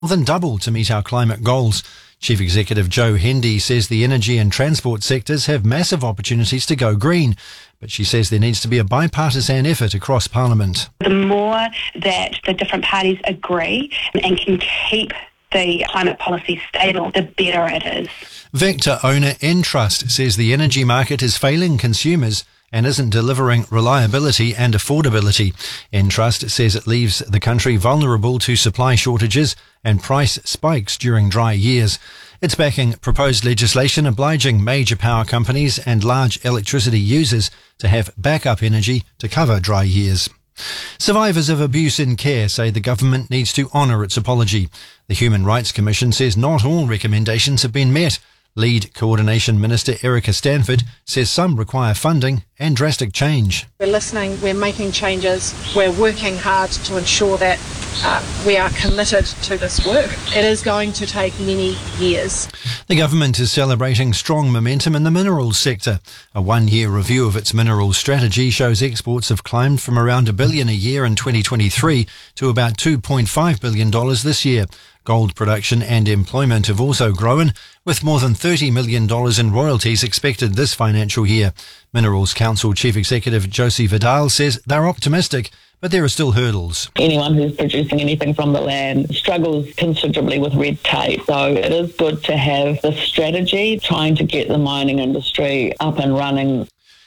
more than double to meet our climate goals. Chief Executive Joe Hendy says the energy and transport sectors have massive opportunities to go green, but she says there needs to be a bipartisan effort across Parliament. The more that the different parties agree and can keep the climate policy stable, the better it is. Vector owner Entrust says the energy market is failing consumers and isn't delivering reliability and affordability. Entrust says it leaves the country vulnerable to supply shortages and price spikes during dry years. It's backing proposed legislation obliging major power companies and large electricity users to have backup energy to cover dry years. Survivors of abuse in care say the government needs to honour its apology. The Human Rights Commission says not all recommendations have been met. Lead Coordination Minister Erica Stanford says some require funding and drastic change. We're listening, we're making changes, we're working hard to ensure that we are committed to this work. It is going to take many years. The government is celebrating strong momentum in the minerals sector. A one-year review of its minerals strategy shows exports have climbed from around $1 billion a year in 2023 to about $2.5 billion this year. Gold production and employment have also grown, with more than $30 million in royalties expected this financial year. Minerals Council Chief Executive Josie Vidal says they're optimistic, but there are still hurdles. Anyone who's producing anything from the land struggles considerably with red tape. So it is good to have this strategy, trying to get the mining industry up and running.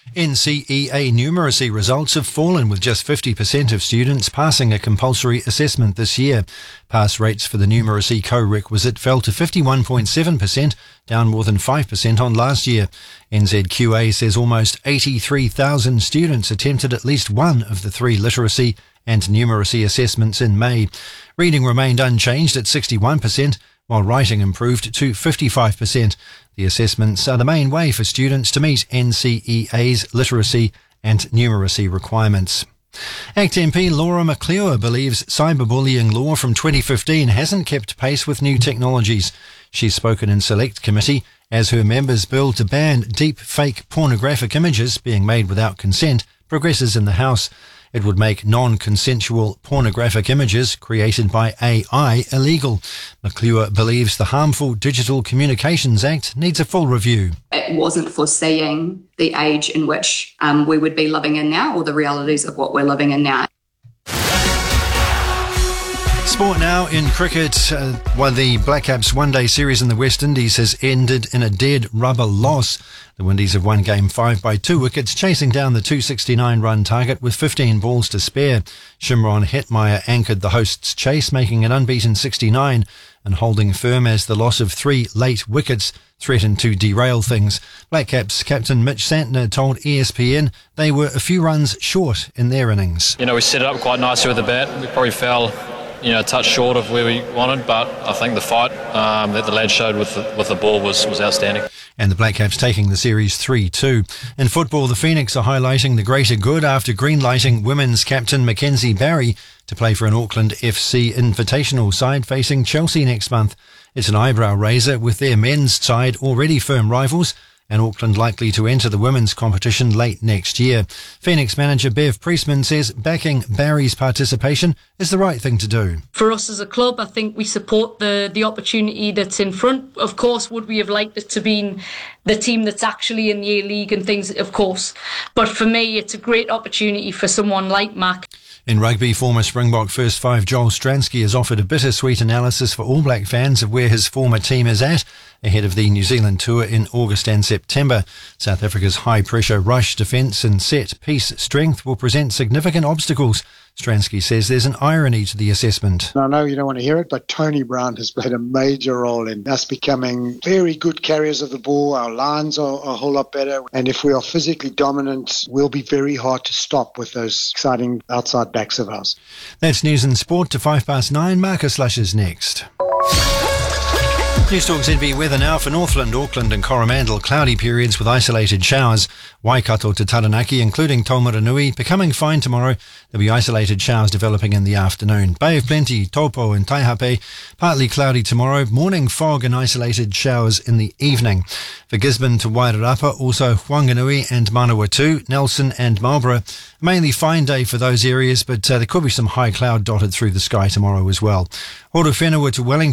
NCEA numeracy results have fallen, with just 50% of students passing a compulsory assessment this year. Pass rates for the numeracy co-requisite fell to 51.7%, down more than 5% on last year. NZQA says almost 83,000 students attempted at least one of the three literacy and numeracy assessments in May. Reading remained unchanged at 61%, while writing improved to 55%. The assessments are the main way for students to meet NCEA's literacy and numeracy requirements. ACT MP Laura McClure believes cyberbullying law from 2015 hasn't kept pace with new technologies. She's spoken in Select Committee as her members' bill to ban deep fake pornographic images being made without consent progresses in the House. It would make non-consensual pornographic images created by AI illegal. McClure believes the Harmful Digital Communications Act needs a full review. It wasn't foreseeing the age in which we would be living in now, or the realities of what we're living in now. Sport now in cricket. The Black Caps one-day series in the West Indies has ended in a dead rubber loss. The Windies have won Game 5 by 2 wickets, chasing down the 269-run target with 15 balls to spare. Shimron Hetmeyer anchored the hosts' chase, making an unbeaten 69 and holding firm as the loss of 3 late wickets threatened to derail things. Black Caps captain Mitch Santner told ESPN they were a few runs short in their innings. We set it up quite nicely with the bat. We probably fell a touch short of where we wanted, but I think the fight that the lads showed with the ball was outstanding. And the Black Caps taking the series 3-2. In football, the Phoenix are highlighting the greater good after green-lighting women's captain Mackenzie Barry to play for an Auckland FC Invitational side facing Chelsea next month. It's an eyebrow raiser, with their men's side already firm rivals, and Auckland likely to enter the women's competition late next year. Phoenix manager Bev Priestman says backing Barry's participation is the right thing to do. For us as a club, I think we support the opportunity that's in front. Of course, would we have liked it to be the team that's actually in the A-League and things, of course. But for me, it's a great opportunity for someone like Mac. In rugby, former Springbok first five Joel Stransky has offered a bittersweet analysis for All Black fans of where his former team is at ahead of the New Zealand tour in August and September. South Africa's high-pressure rush defence and set-piece strength will present significant obstacles. Stransky says there's an irony to the assessment. I know you don't want to hear it, but Tony Brown has played a major role in us becoming very good carriers of the ball. Our lines are a whole lot better. And if we are physically dominant, we'll be very hard to stop with those exciting outside backs of ours. That's news and sport to 9:05. Marcus Lush is next. News Talk ZB weather now for Northland, Auckland and Coromandel. Cloudy periods with isolated showers. Waikato to Taranaki, including Taumaranui, becoming fine tomorrow. There'll be isolated showers developing in the afternoon. Bay of Plenty, Taupo and Taihape, partly cloudy tomorrow. Morning fog and isolated showers in the evening. For Gisborne to Wairarapa, also Whanganui and Manawatu, Nelson and Marlborough. Mainly fine day for those areas, but there could be some high cloud dotted through the sky tomorrow as well. Horowhenua to Wellington.